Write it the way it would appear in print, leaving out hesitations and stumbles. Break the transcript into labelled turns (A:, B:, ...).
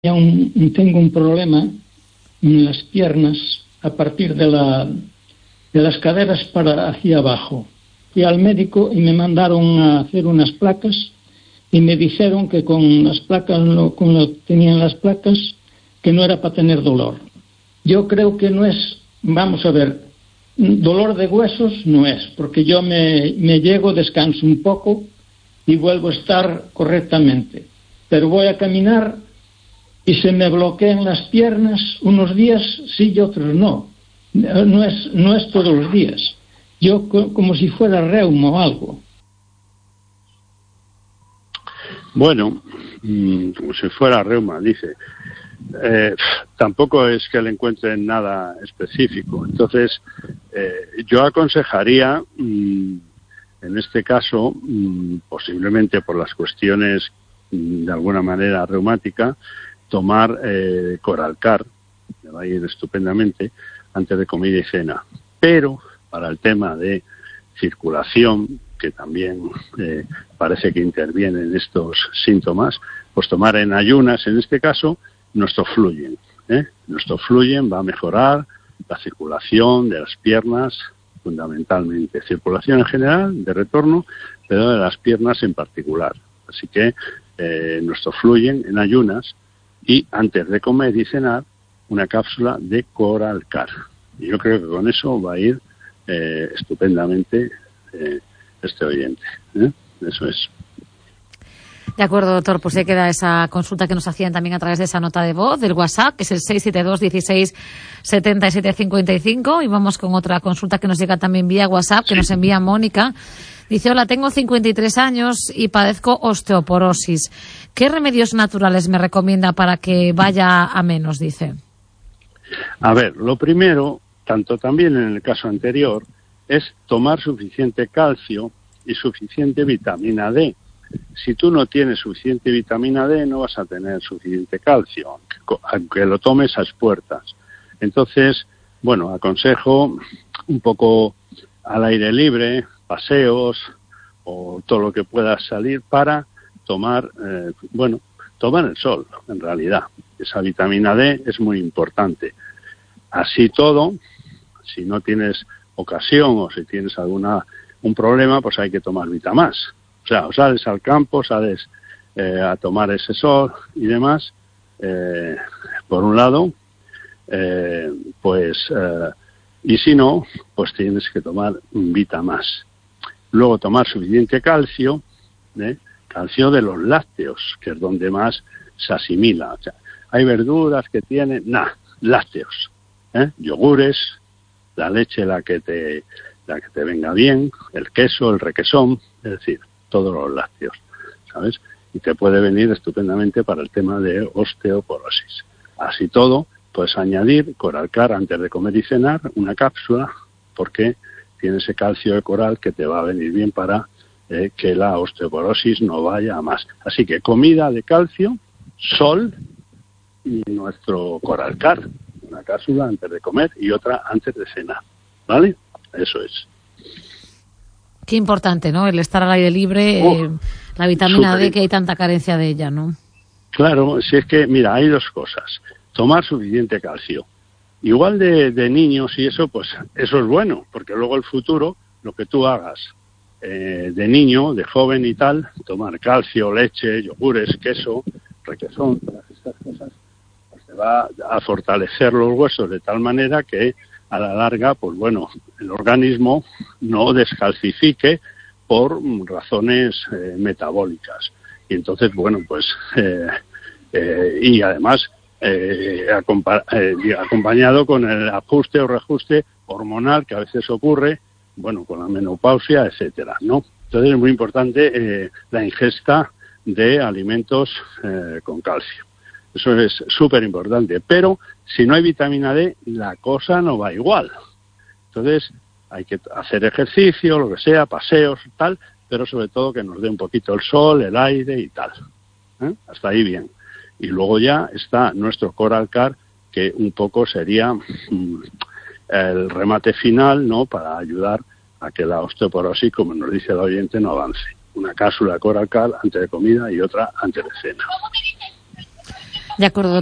A: tengo un problema en las piernas a partir de las caderas para hacia abajo. Fui al médico y me mandaron a hacer unas placas y me dijeron que con las placas, con lo que tenían las placas, que no era para tener dolor. Yo creo que no es, vamos a ver, dolor de huesos no es, porque yo me llego, descanso un poco y vuelvo a estar correctamente. Pero voy a caminar y se me bloquean las piernas unos días sí y otros no. No es todos los días. Yo como si fuera reuma o algo.
B: Bueno, como si fuera reuma, dice. Tampoco es que le encuentren nada específico. Entonces, yo aconsejaría, en este caso, posiblemente por las cuestiones de alguna manera reumática, tomar Coralcar, que va a ir estupendamente, antes de comida y cena. Pero para el tema de circulación, que también parece que interviene en estos síntomas, pues tomar en ayunas, en este caso, nuestro Fluyen. Nuestro Fluyen va a mejorar la circulación de las piernas, fundamentalmente. Circulación en general, de retorno, pero de las piernas en particular. Así que nuestro Fluyen en ayunas y antes de comer y cenar, una cápsula de Coralcar. Y yo creo que con eso va a ir estupendamente este oyente. Eso es.
C: De acuerdo, doctor, pues ahí queda esa consulta que nos hacían también a través de esa nota de voz del WhatsApp, que es el 672 16 77 55, y vamos con otra consulta que nos llega también vía WhatsApp, que nos envía Mónica. Dice: hola, tengo 53 años y padezco osteoporosis. ¿Qué remedios naturales me recomienda para que vaya a menos? Dice.
B: A ver, lo primero, tanto también en el caso anterior, es tomar suficiente calcio y suficiente vitamina D. Si tú no tienes suficiente vitamina D, no vas a tener suficiente calcio, aunque lo tomes a expuertas. Entonces, bueno, aconsejo un poco al aire libre, paseos o todo lo que pueda salir para tomar, tomar el sol, en realidad. Esa vitamina D es muy importante. Así todo, si no tienes ocasión o si tienes un problema, pues hay que tomar Vitamás. O sea, o sales al campo, sales a tomar ese sol y demás, por un lado, y si no, pues tienes que tomar Vitamás. Luego tomar suficiente calcio, calcio de los lácteos, que es donde más se asimila. O sea, hay verduras que tienen, lácteos, yogures, la leche la que te venga bien, el queso, el requesón, es decir, todos los lácteos, ¿sabes? Y te puede venir estupendamente para el tema de osteoporosis. Así todo, puedes añadir Coralcar antes de comer y cenar, una cápsula, porque tiene ese calcio de coral que te va a venir bien para que la osteoporosis no vaya a más. Así que comida de calcio, sol y nuestro Coralcar, una cápsula antes de comer y otra antes de cenar, ¿vale? Eso es.
C: Qué importante, ¿no? El estar al aire libre, la vitamina D, que hay tanta carencia de ella, ¿no?
B: Claro, si es que, mira, hay dos cosas. Tomar suficiente calcio. Igual de niños y eso, pues eso es bueno, porque luego el futuro, lo que tú hagas de niño, de joven y tal, tomar calcio, leche, yogures, queso, requesón, todas estas cosas, pues te va a fortalecer los huesos de tal manera que a la larga, pues bueno, el organismo no descalcifique por razones metabólicas. Y entonces, bueno, pues, y además, acompañado con el ajuste o reajuste hormonal que a veces ocurre, bueno, con la menopausia, etcétera, ¿no? Entonces es muy importante la ingesta de alimentos con calcio. Eso es súper importante. Pero si no hay vitamina D, la cosa no va igual. Entonces hay que hacer ejercicio, lo que sea, paseos, tal, pero sobre todo que nos dé un poquito el sol, el aire y tal. Hasta ahí bien. Y luego ya está nuestro Coralcar, que un poco sería el remate final, ¿no?, para ayudar a que la osteoporosis, como nos dice el oyente, no avance. Una cápsula de Coralcar antes de comida y otra antes de cena.
C: De acuerdo.